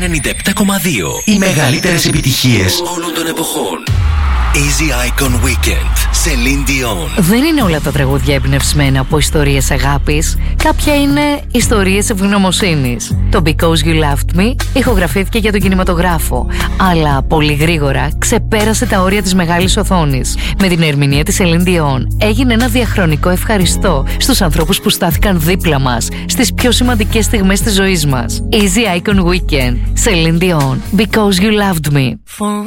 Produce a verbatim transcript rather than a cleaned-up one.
ενενήντα επτά κόμμα δύο. Οι μεγαλύτερες επιτυχίες όλων των εποχών. Easy Icon Weekend, Celine Dion. Δεν είναι όλα τα τραγούδια εμπνευσμένα από ιστορίες αγάπης. Κάποια είναι ιστορίες ευγνωμοσύνης. Το Because You Loved Me ηχογραφήθηκε για τον κινηματογράφο, αλλά πολύ γρήγορα ξεπέρασε τα όρια της μεγάλης οθόνης. Με την ερμηνεία της Celine Dion έγινε ένα διαχρονικό ευχαριστώ στους ανθρώπους που στάθηκαν δίπλα μας στις πιο σημαντικές στιγμές της ζωής μας. Easy Icon Weekend, Celine Dion, Because You Loved Me.